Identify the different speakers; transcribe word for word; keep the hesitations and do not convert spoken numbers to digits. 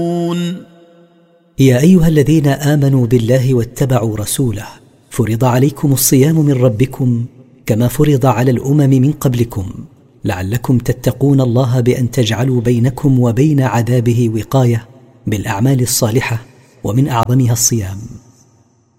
Speaker 1: يا أيها الذين آمنوا بالله واتبعوا رسوله فرض عليكم الصيام من ربكم كما فرض على الأمم من قبلكم لعلكم تتقون الله بأن تجعلوا بينكم وبين عذابه وقاية بالأعمال الصالحة، ومن أعظمها الصيام.